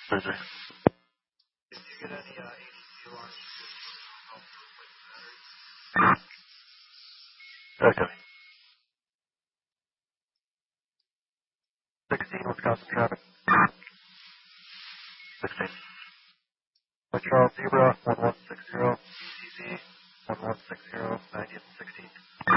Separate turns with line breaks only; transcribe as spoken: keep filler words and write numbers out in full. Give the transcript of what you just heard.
Thursday.
Did you get any uh, A D C alarms?
Okay. sixteen, Wisconsin traffic. sixteen. By Charles Zebra, one one six zero, B C Z, one one six zero, ninety and sixteen.